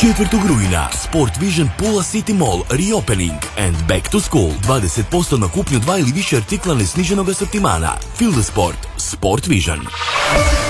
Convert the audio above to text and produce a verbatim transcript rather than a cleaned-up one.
četvrtog rujna Sport Vision Pula City Mall Reopening and Back to School. dvadeset posto na kupnju dva ili više artikla nesniženog asortimana. Feel the sport. Sport Vision.